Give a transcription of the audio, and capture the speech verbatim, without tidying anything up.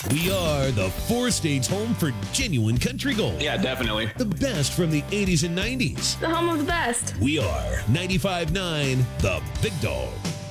We are the four-stage home for genuine country gold. Yeah, definitely. The best from the eighties and nineties. The home of the best. We are ninety-five point nine The Big Dog.